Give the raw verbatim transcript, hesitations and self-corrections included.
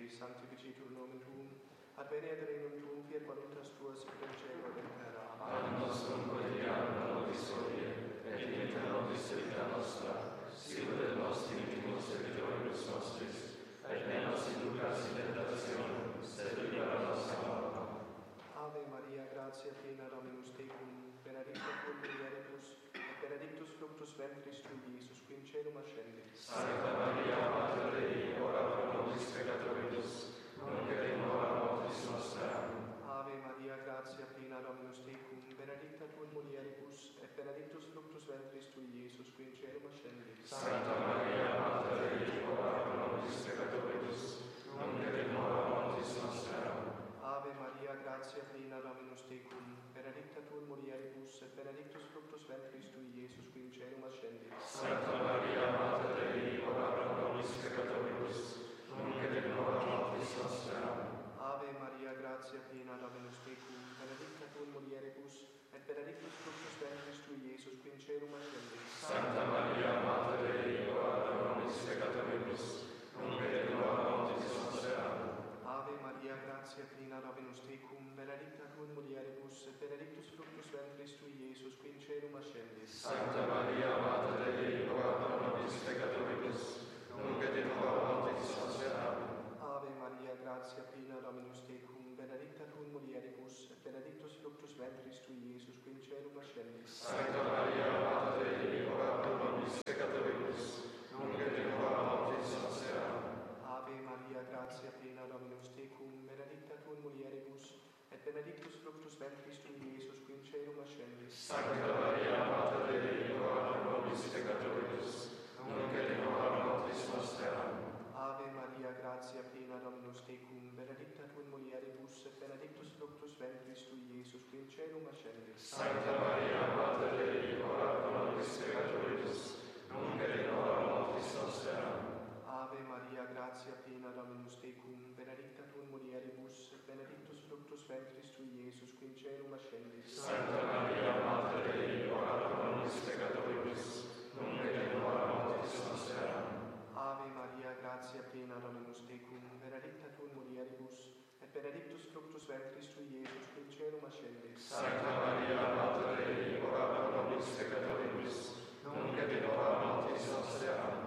Spiritus, sanctificitur nomen tuum, adveniat regnum tuum, fiat voluntas tua sicut in cielo et in terra. Panem nostrum quotidianum da nobis hodie, et dimitte nobis debita nostra, sicut et nos dimittimus debitoribus nostris, et ne nos inducas in tentationem, sed libera nos a malo. Ave Maria, gratia plena, Dominus tecum, benedicta tu in mulieribus, et benedictus fructus ventris tui, Iesus, qui in caelum ascendit. Sancta Maria, Mater Dei, ora pro nobis peccatoribus, nunc et in hora mortis nostra. Ave Maria, gratia plena, Dominus tecum, benedicta tu in mulieribus, et benedictus fructus ventris tui, Iesus, qui in caelum ascendit. Sancta Maria, Mater Dei, ora pro nobis peccatoribus, nunc et in hora mortis nostra. Ave Maria, gratia plena, Dominus tecum, benedicta tu in mulieribus, et benedictus fructus ventris tui, Iesus, qui in caelum ascendit. Sancta Maria, Mater Dei, ora pro nobis peccatoribus, nunc et in hora mortis nostra. Ave Maria, gratia plena, Dominus tecum, benedicta tu in mulieribus, et benedictus fructus ventris tui, Iesus, qui in caelum ascendit. Sancta Maria, Mater Dei, ora pro nobis peccatoribus, nunc et in hora mortis nostra. Ave Maria, gratia plena, Dominus tecum, benedicta tu in mulieribus, et benedictus fructus ventris tui, Iesus, qui in caelum ascendit. Sancta Maria, Mater Dei, ora pro nobis peccatoribus, nunc et in hora mortis nostra. Ave Maria, gratia plena, Dominus tecum, benedicta tu in mulieribus, et benedictus fructus ventris tui, Iesus, qui in caelum ascendit. Sancta Maria, Mater Dei, ora pro nobis peccatoribus, nunc et in hora mortis nostra. Ave Maria, gratia plena, Dominus tecum, benedicta tu in mulieribus, et benedictus fructus ventris tui, Iesus, qui in caelum ascendit. Sancta Maria, Mater Dei, ora pro nobis peccatoribus, nunc et in hora mortis nostra. Ave Maria, gratia plena, Dominus tecum, benedicta tu in mulieribus, et benedictus fructus ventris tui, Iesus, qui in caelum ascendit. Sancta Maria, Mater Dei, ora pro nobis peccatoribus, nunc et in hora mortis nostra. Ave Maria, gratia plena, Dominus tecum, benedicta tu in mulieribus, et benedictus fructus ventris tui, Iesus, qui in caelum ascendit. Sancta Maria, Mater Dei, ora pro nobis peccatoribus, nunc et in hora mortis nostra. Ave Maria, gratia plena, Dominus tecum, benedicta tu in mulieribus, et benedictus fructus ventris tui, Iesus, qui in caelum ascendit. Sancta Maria, Mater Dei, ora pro nobis peccatoribus, nunc et in hora mortis nostra.